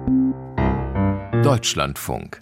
Deutschlandfunk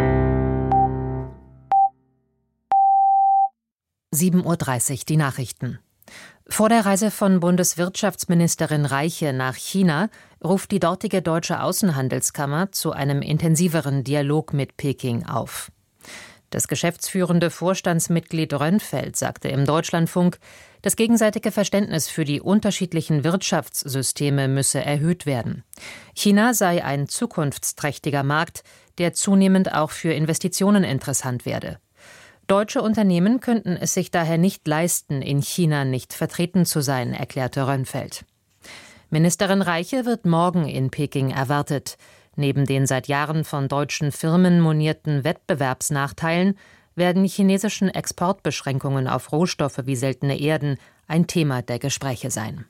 7:30 Uhr die Nachrichten. Vor der Reise von Bundeswirtschaftsministerin Reiche nach China ruft die dortige deutsche Außenhandelskammer zu einem intensiveren Dialog mit Peking auf. Das geschäftsführende Vorstandsmitglied Rönnfeld sagte im Deutschlandfunk, das gegenseitige Verständnis für die unterschiedlichen Wirtschaftssysteme müsse erhöht werden. China sei ein zukunftsträchtiger Markt, der zunehmend auch für Investitionen interessant werde. Deutsche Unternehmen könnten es sich daher nicht leisten, in China nicht vertreten zu sein, erklärte Rönnfeld. Ministerin Reiche wird morgen in Peking erwartet. Neben den seit Jahren von deutschen Firmen monierten Wettbewerbsnachteilen werden chinesischen Exportbeschränkungen auf Rohstoffe wie seltene Erden ein Thema der Gespräche sein.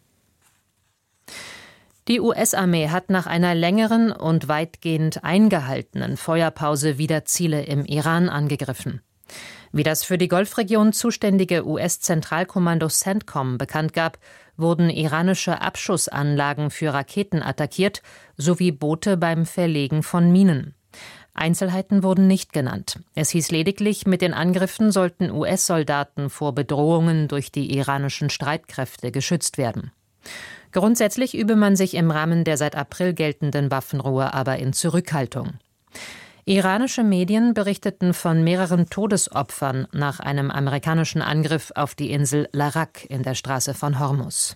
Die US-Armee hat nach einer längeren und weitgehend eingehaltenen Feuerpause wieder Ziele im Iran angegriffen. Wie das für die Golfregion zuständige US-Zentralkommando CENTCOM bekannt gab, wurden iranische Abschussanlagen für Raketen attackiert sowie Boote beim Verlegen von Minen. Einzelheiten wurden nicht genannt. Es hieß lediglich, mit den Angriffen sollten US-Soldaten vor Bedrohungen durch die iranischen Streitkräfte geschützt werden. Grundsätzlich übe man sich im Rahmen der seit April geltenden Waffenruhe aber in Zurückhaltung. Iranische Medien berichteten von mehreren Todesopfern nach einem amerikanischen Angriff auf die Insel Larak in der Straße von Hormuz.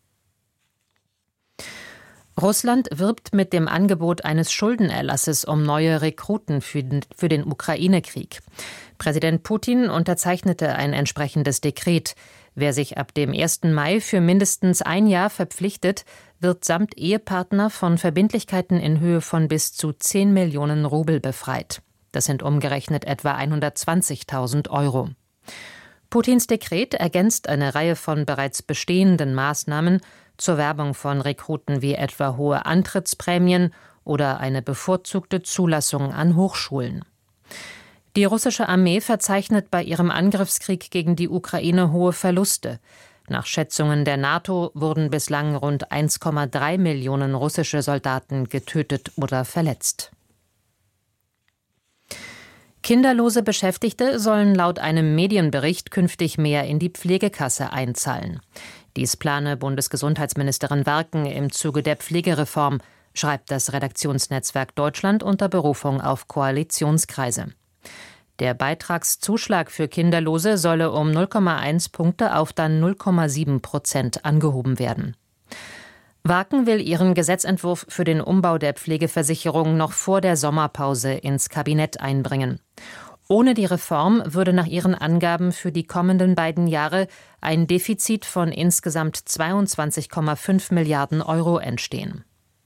Russland wirbt mit dem Angebot eines Schuldenerlasses um neue Rekruten für den Ukraine-Krieg. Präsident Putin unterzeichnete ein entsprechendes Dekret. Wer sich ab dem 1. Mai für mindestens ein Jahr verpflichtet, wird samt Ehepartner von Verbindlichkeiten in Höhe von bis zu 10 Millionen Rubel befreit. Das sind umgerechnet etwa 120.000 Euro. Putins Dekret ergänzt eine Reihe von bereits bestehenden Maßnahmen zur Werbung von Rekruten wie etwa hohe Antrittsprämien oder eine bevorzugte Zulassung an Hochschulen. Die russische Armee verzeichnet bei ihrem Angriffskrieg gegen die Ukraine hohe Verluste. Nach Schätzungen der NATO wurden bislang rund 1,3 Millionen russische Soldaten getötet oder verletzt. Kinderlose Beschäftigte sollen laut einem Medienbericht künftig mehr in die Pflegekasse einzahlen. Dies plane Bundesgesundheitsministerin Werken im Zuge der Pflegereform, schreibt das Redaktionsnetzwerk Deutschland unter Berufung auf Koalitionskreise. Der Beitragszuschlag für Kinderlose solle um 0,1 Punkte auf dann 0,7% angehoben werden. Werken will ihren Gesetzentwurf für den Umbau der Pflegeversicherung noch vor der Sommerpause ins Kabinett einbringen. Ohne die Reform würde nach ihren Angaben für die kommenden beiden Jahre ein Defizit von insgesamt 22,5 Milliarden Euro entstehen.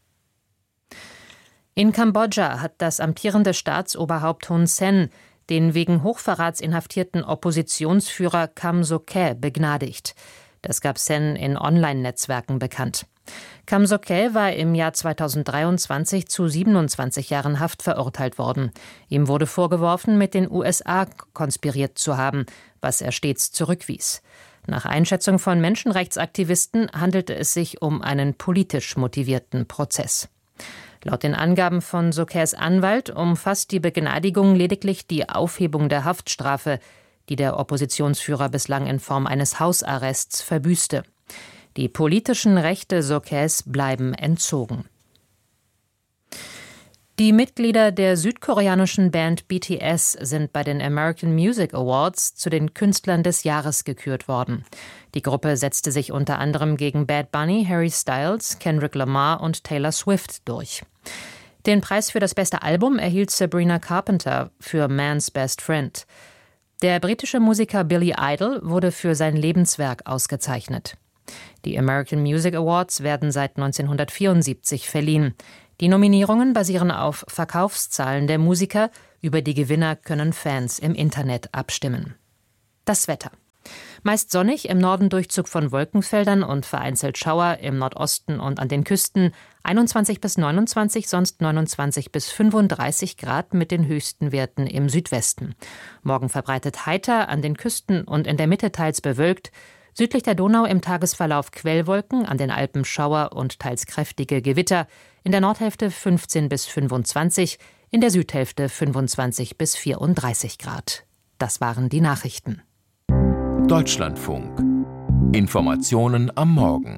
In Kambodscha hat das amtierende Staatsoberhaupt Hun Sen den wegen Hochverrats inhaftierten Oppositionsführer Kam Sokhae begnadigt. Das gab Sen in Online-Netzwerken bekannt. Kam Sokhae war im Jahr 2023 zu 27 Jahren Haft verurteilt worden. Ihm wurde vorgeworfen, mit den USA konspiriert zu haben, was er stets zurückwies. Nach Einschätzung von Menschenrechtsaktivisten handelte es sich um einen politisch motivierten Prozess. Laut den Angaben von Sokhaes Anwalt umfasst die Begnadigung lediglich die Aufhebung der Haftstrafe, die der Oppositionsführer bislang in Form eines Hausarrests verbüßte. Die politischen Rechte Sokhaes bleiben entzogen. Die Mitglieder der südkoreanischen Band BTS sind bei den American Music Awards zu den Künstlern des Jahres gekürt worden. Die Gruppe setzte sich unter anderem gegen Bad Bunny, Harry Styles, Kendrick Lamar und Taylor Swift durch. Den Preis für das beste Album erhielt Sabrina Carpenter für Man's Best Friend. Der britische Musiker Billy Idol wurde für sein Lebenswerk ausgezeichnet. Die American Music Awards werden seit 1974 verliehen. Die Nominierungen basieren auf Verkaufszahlen der Musiker. Über die Gewinner können Fans im Internet abstimmen. Das Wetter. Meist sonnig, im Norden Durchzug von Wolkenfeldern und vereinzelt Schauer, im Nordosten und an den Küsten 21 bis 29, sonst 29 bis 35 Grad mit den höchsten Werten im Südwesten. Morgen verbreitet heiter, an den Küsten und in der Mitte teils bewölkt, Südlich der Donau im Tagesverlauf Quellwolken, an den Alpen Schauer und teils kräftige Gewitter, in der Nordhälfte 15 bis 25, in der Südhälfte 25 bis 34 Grad. Das waren die Nachrichten. Deutschlandfunk. Informationen am Morgen.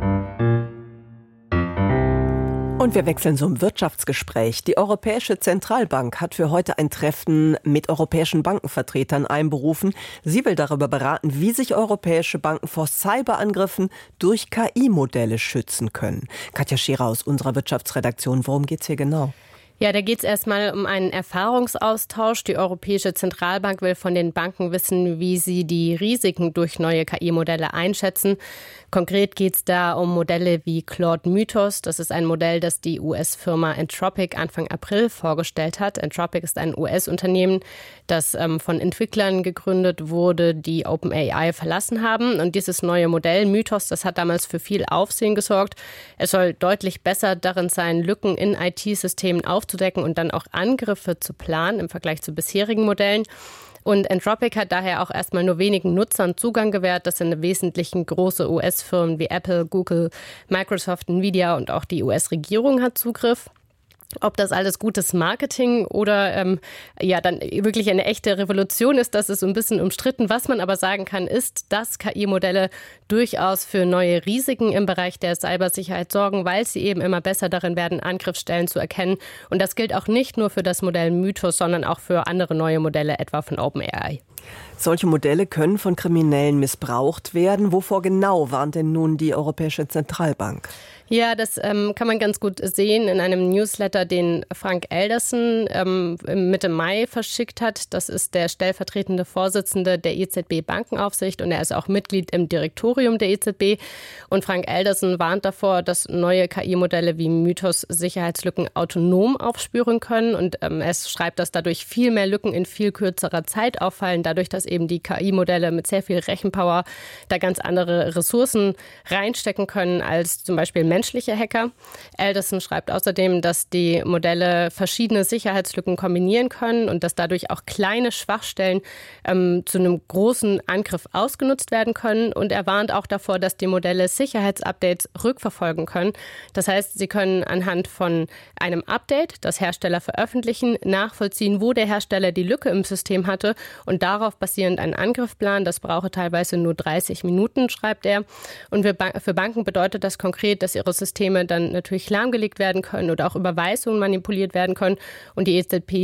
Und wir wechseln zum Wirtschaftsgespräch. Die Europäische Zentralbank hat für heute ein Treffen mit europäischen Bankenvertretern einberufen. Sie will darüber beraten, wie sich europäische Banken vor Cyberangriffen durch KI-Modelle schützen können. Katja Scherer aus unserer Wirtschaftsredaktion, worum geht's hier genau? Ja, da geht es erstmal um einen Erfahrungsaustausch. Die Europäische Zentralbank will von den Banken wissen, wie sie die Risiken durch neue KI-Modelle einschätzen. Konkret geht es da um Modelle wie Claude Mythos. Das ist ein Modell, das die US-Firma Anthropic Anfang April vorgestellt hat. Anthropic ist ein US-Unternehmen, das von Entwicklern gegründet wurde, die OpenAI verlassen haben. Und dieses neue Modell Mythos, das hat damals für viel Aufsehen gesorgt. Es soll deutlich besser darin sein, Lücken in IT-Systemen aufzudecken und dann auch Angriffe zu planen im Vergleich zu bisherigen Modellen. Und Anthropic hat daher auch erstmal nur wenigen Nutzern Zugang gewährt. Das sind im Wesentlichen große US-Firmen wie Apple, Google, Microsoft, Nvidia und auch die US-Regierung hat Zugriff. Ob das alles gutes Marketing oder dann wirklich eine echte Revolution ist, das ist so ein bisschen umstritten. Was man aber sagen kann, ist, dass KI-Modelle durchaus für neue Risiken im Bereich der Cybersicherheit sorgen, weil sie eben immer besser darin werden, Angriffsstellen zu erkennen. Und das gilt auch nicht nur für das Modell Mythos, sondern auch für andere neue Modelle, etwa von OpenAI. Solche Modelle können von Kriminellen missbraucht werden. Wovor genau warnt denn nun die Europäische Zentralbank? Ja, das kann man ganz gut sehen in einem Newsletter, den Frank Elderson Mitte Mai verschickt hat. Das ist der stellvertretende Vorsitzende der EZB-Bankenaufsicht und er ist auch Mitglied im Direktorium der EZB. Und Frank Elderson warnt davor, dass neue KI-Modelle wie Mythos Sicherheitslücken autonom aufspüren können. Und es schreibt, dass dadurch viel mehr Lücken in viel kürzerer Zeit auffallen, dadurch, dass eben die KI-Modelle mit sehr viel Rechenpower da ganz andere Ressourcen reinstecken können als zum Beispiel menschliche Hacker. Elderson schreibt außerdem, dass die Modelle verschiedene Sicherheitslücken kombinieren können und dass dadurch auch kleine Schwachstellen zu einem großen Angriff ausgenutzt werden können. Und er warnt auch davor, dass die Modelle Sicherheitsupdates rückverfolgen können. Das heißt, sie können anhand von einem Update, das Hersteller veröffentlichen, nachvollziehen, wo der Hersteller die Lücke im System hatte und darauf basierend einen Angriff planen. Das brauche teilweise nur 30 Minuten, schreibt er. Und für Banken bedeutet das konkret, dass ihre Systeme dann natürlich lahmgelegt werden können oder auch Überweisungen manipuliert werden können. Und die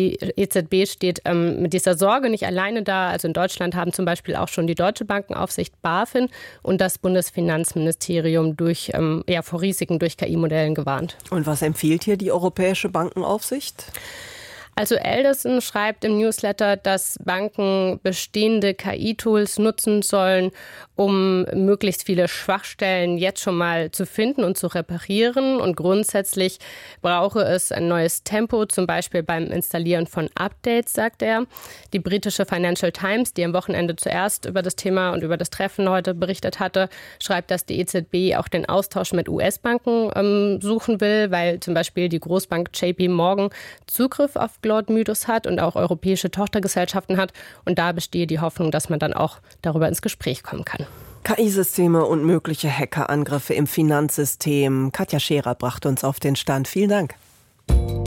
EZB steht mit dieser Sorge nicht alleine da. Also in Deutschland haben zum Beispiel auch schon die Deutsche Bankenaufsicht BaFin und das Bundesfinanzministerium vor Risiken durch KI-Modellen gewarnt. Und was empfiehlt hier die Europäische Bankenaufsicht? Also Elderson schreibt im Newsletter, dass Banken bestehende KI-Tools nutzen sollen, um möglichst viele Schwachstellen jetzt schon mal zu finden und zu reparieren. Und grundsätzlich brauche es ein neues Tempo, zum Beispiel beim Installieren von Updates, sagt er. Die britische Financial Times, die am Wochenende zuerst über das Thema und über das Treffen heute berichtet hatte, schreibt, dass die EZB auch den Austausch mit US-Banken suchen will, weil zum Beispiel die Großbank JP Morgan Zugriff auf Claude Mythos hat und auch europäische Tochtergesellschaften hat. Und da bestehe die Hoffnung, dass man dann auch darüber ins Gespräch kommen kann. KI-Systeme und mögliche Hackerangriffe im Finanzsystem. Katja Scherer brachte uns auf den Stand. Vielen Dank.